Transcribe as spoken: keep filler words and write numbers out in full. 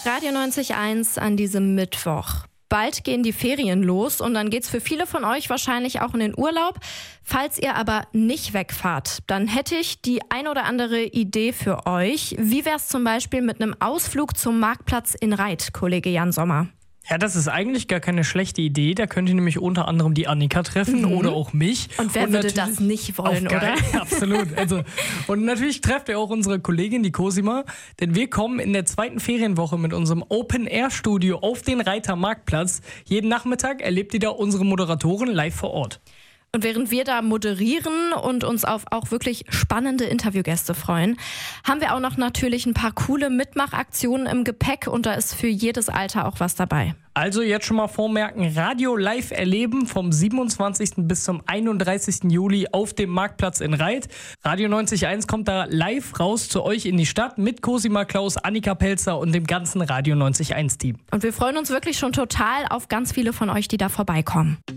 Radio neunzig eins an diesem Mittwoch. Bald gehen die Ferien los und dann geht's für viele von euch wahrscheinlich auch in den Urlaub. Falls ihr aber nicht wegfahrt, dann hätte ich die ein oder andere Idee für euch. Wie wär's zum Beispiel mit einem Ausflug zum Marktplatz in Reit, Kollege Jan Sommer? Ja, das ist eigentlich gar keine schlechte Idee. Da könnt ihr nämlich unter anderem die Annika treffen mhm. oder auch mich. Und wer und würde das nicht wollen, oder? Absolut. Also, und natürlich trefft ihr auch unsere Kollegin, die Cosima, denn wir kommen in der zweiten Ferienwoche mit unserem Open-Air-Studio auf den Reiter Marktplatz. Jeden Nachmittag erlebt ihr da unsere Moderatoren live vor Ort. Und während wir da moderieren und uns auf auch wirklich spannende Interviewgäste freuen, haben wir auch noch natürlich ein paar coole Mitmachaktionen im Gepäck und da ist für jedes Alter auch was dabei. Also jetzt schon mal vormerken, Radio live erleben vom siebenundzwanzigsten bis zum einunddreißigsten Juli auf dem Marktplatz in Reit. Radio neunzig eins kommt da live raus zu euch in die Stadt mit Cosima Klaus, Annika Pelzer und dem ganzen Radio neunzig eins Team. Und wir freuen uns wirklich schon total auf ganz viele von euch, die da vorbeikommen.